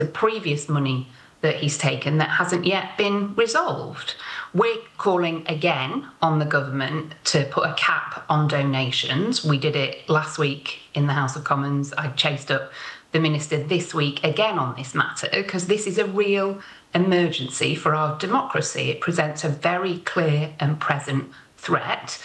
the previous money that he's taken that hasn't yet been resolved. We're calling again on the government to put a cap on donations. We did it last week in the House of Commons. I chased up the Minister this week again on this matter because this is a real emergency for our democracy. It presents a very clear and present threat.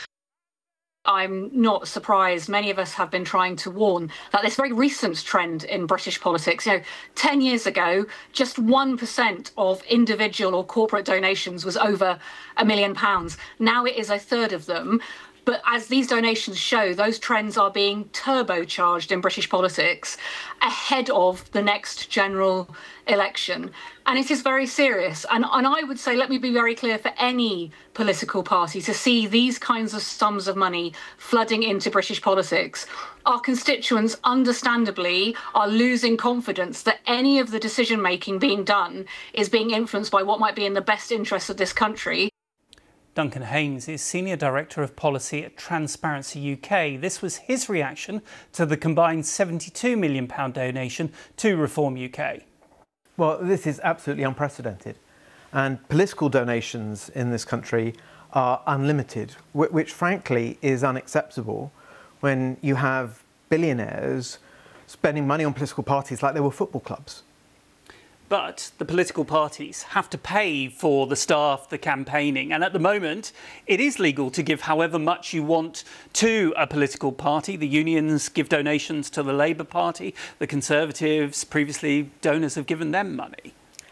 I'm not surprised. Many of us have been trying to warn that this very recent trend in British politics, 10 years ago, just 1% of individual or corporate donations was over £1 million. Now it is a third of them. But as these donations show, those trends are being turbocharged in British politics ahead of the next general election. And it is very serious. And I would say, let me be very clear, for any political party to see these kinds of sums of money flooding into British politics, our constituents understandably are losing confidence that any of the decision making being done is being influenced by what might be in the best interests of this country. Duncan Haynes is Senior Director of Policy at Transparency UK. This was his reaction to the combined £72 million donation to Reform UK. Well, this is absolutely unprecedented. And political donations in this country are unlimited, which frankly is unacceptable when you have billionaires spending money on political parties like they were football clubs. But the political parties have to pay for the staff, the campaigning. And at the moment, it is legal to give however much you want to a political party. The unions give donations to the Labour Party. The Conservatives, previously, donors have given them money.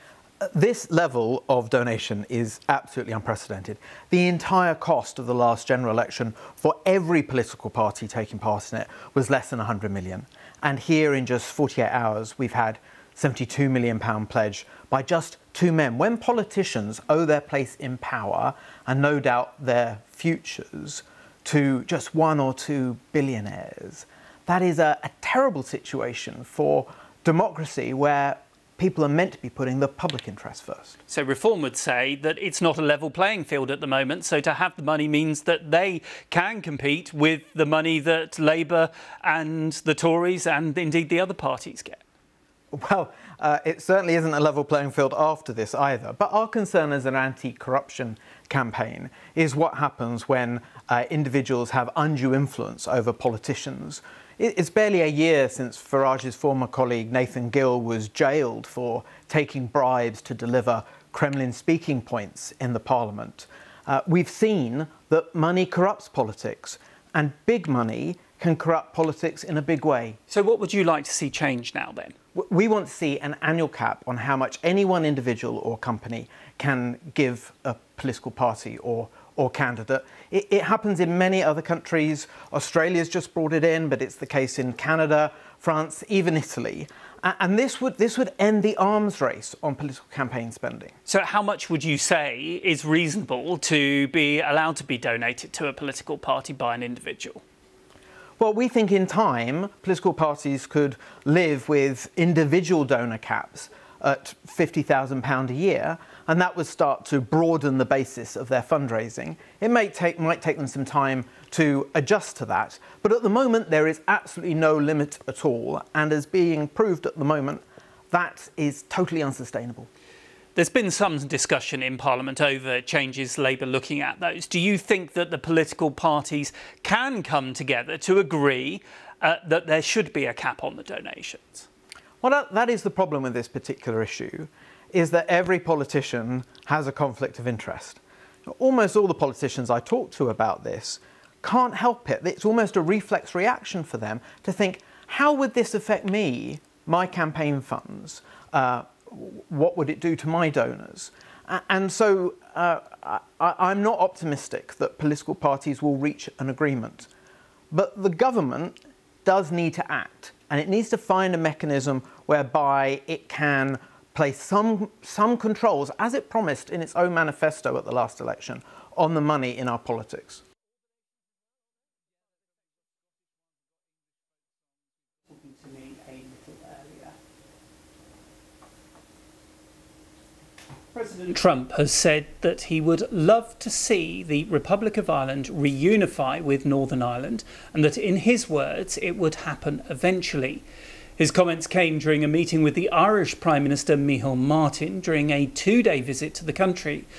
This level of donation is absolutely unprecedented. The entire cost of the last general election for every political party taking part in it was less than £100 million. And here in just 48 hours, we've had £72 million pledge by just two men. When politicians owe their place in power and no doubt their futures to just one or two billionaires, that is a terrible situation for democracy where people are meant to be putting the public interest first. So Reform would say that it's not a level playing field at the moment, so to have the money means that they can compete with the money that Labour and the Tories and indeed the other parties get. Well, it certainly isn't a level playing field after this either. But our concern as an anti-corruption campaign is what happens when individuals have undue influence over politicians. It's barely a year since Farage's former colleague Nathan Gill was jailed for taking bribes to deliver Kremlin speaking points in the parliament. We've seen that money corrupts politics, and big money can corrupt politics in a big way. So what would you like to see change now then? We want to see an annual cap on how much any one individual or company can give a political party or candidate. It happens in many other countries. Australia's just brought it in, but it's the case in Canada, France, even Italy. And this would end the arms race on political campaign spending. So how much would you say is reasonable to be allowed to be donated to a political party by an individual? Well, we think in time, political parties could live with individual donor caps at £50,000 a year, and that would start to broaden the basis of their fundraising. It might take them some time to adjust to that, but at the moment there is absolutely no limit at all, and as being proved at the moment, that is totally unsustainable. There's been some discussion in Parliament over changes Labour looking at those. Do you think that the political parties can come together to agree that there should be a cap on the donations? Well, that is the problem with this particular issue, is that every politician has a conflict of interest. Almost all the politicians I talk to about this can't help it. It's almost a reflex reaction for them to think, how would this affect me, my campaign funds? What would it do to my donors? And so I'm not optimistic that political parties will reach an agreement. But the government does need to act, and it needs to find a mechanism whereby it can place some controls, as it promised in its own manifesto at the last election, on the money in our politics. President Trump has said that he would love to see the Republic of Ireland reunify with Northern Ireland, and that in his words it would happen eventually. His comments came during a meeting with the Irish Prime Minister Micheál Martin during a 2-day visit to the country.